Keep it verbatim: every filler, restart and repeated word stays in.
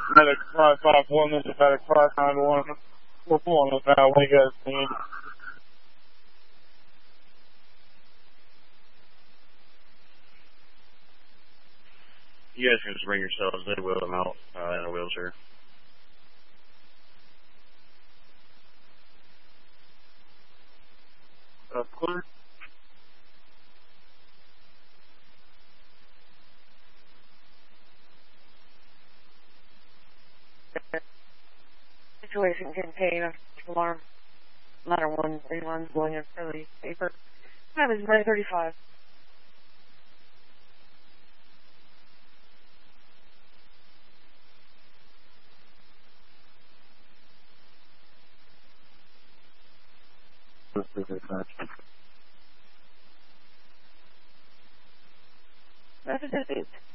Medic five five one, this is Medic five nine one. We're pulling us out. What do you guys need? You guys can just bring yourselves. They wheel them out uh, in a wheelchair. Uh, clear. Situation contained. Alarm. Ladder one. Anyone's going in fairly safer. Time is nine thirty-five. That's a